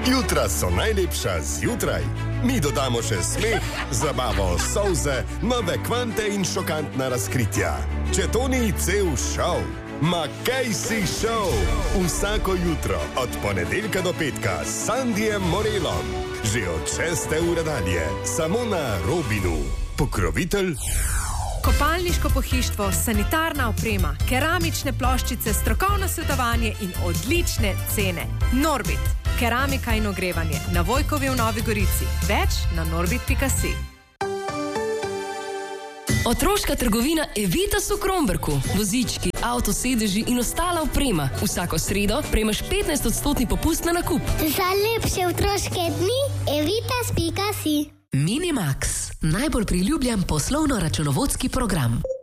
Jutra so najlepša zjutraj. Mi dodamo še smeh, zabavo, solze, nove kvante in šokantna razkritja. Če to ni cel šov, ma kaj si šov? Vsako jutro od ponedeljka do petka s Sandijem Morelom. Že od 6. ure dalje, samo na Robinu. Pokrovitelj Kopalniško pohištvo, sanitarna oprema, keramične ploščice, strokovno svetovanje in odlične cene. Norbit, keramika in ogrevanje. Na Vojkovi v Novi Gorici. Več na norbit.si. Otroška trgovina Evitas v Kromberku. Vozički, avtosedeži in ostala oprema. Vsako sredo prejmeš 15% popust na nakup. Za lepše otroške dni Evitas.si. Minimax, najbolj priljubljen poslovno-računovodski program.